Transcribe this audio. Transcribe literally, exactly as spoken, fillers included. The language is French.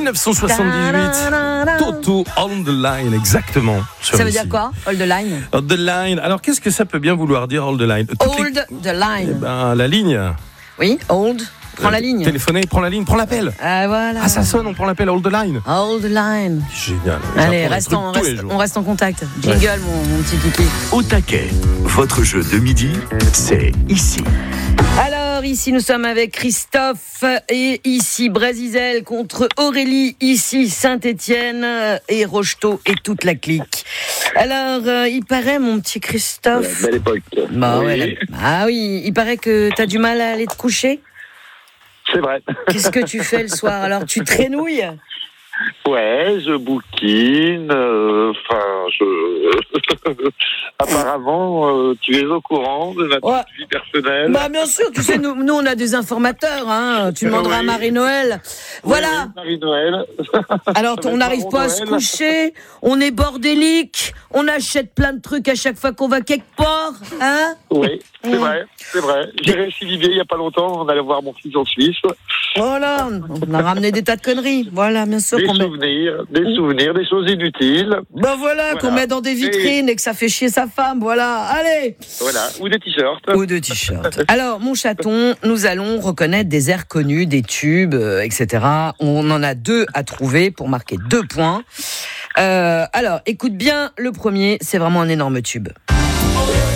dix-neuf cent soixante-dix-huit, Toto, On the Line, exactement. Ça veut dire quoi, Hold the Line? Hold the Line. Alors, qu'est-ce que ça peut bien vouloir dire, Hold the Line? Toutes Hold les... the Line. Eh ben, la ligne. Oui, hold. Prends euh, la ligne. Téléphoner, prends la ligne, prends l'appel. Ah, voilà. Ah, ça sonne, on prend l'appel, Hold the Line. Hold the Line. Génial. Allez, reste en, reste, on reste en contact. Jingle, ouais. mon, mon petit kiki. Au taquet, votre jeu de midi, c'est ici. Alors, ici, nous sommes avec Christophe et ici Brésil contre Aurélie, ici Saint-Étienne et Rocheteau et toute la clique. Alors, euh, il paraît, mon petit Christophe... Euh, belle époque. Bah, oui. ouais, ah oui, il paraît que t'as du mal à aller te coucher. C'est vrai. Qu'est-ce que tu fais le soir? Alors, tu traînouilles? Ouais, je bouquine, enfin, euh, je... Apparemment, euh, tu es au courant de ma ouais. petite vie personnelle. Bah, bien sûr, tu sais, nous, nous on a des informateurs, hein. Tu demanderas oui. à Marie-Noël. Voilà. Oui, Marie-Noël. Alors, on n'arrive pas à se coucher, on est bordélique, on achète plein de trucs à chaque fois qu'on va quelque part, hein? Oui, c'est mmh. vrai, c'est vrai. J'ai récidivé il n'y a pas longtemps, on allait voir mon fils en Suisse. Voilà, on a ramené des tas de conneries. Voilà, bien sûr. Des qu'on souvenirs, met... des souvenirs, des choses inutiles. Ben voilà, voilà. qu'on met dans des vitrines et... et que ça fait chier sa femme, voilà, allez. Voilà, ou des t-shirts. Ou des t-shirts. Alors, mon chaton, nous allons reconnaître des airs connus, des tubes, euh, et cetera. On en a deux à trouver pour marquer deux points. Euh, alors, écoute bien, le premier, c'est vraiment un énorme tube.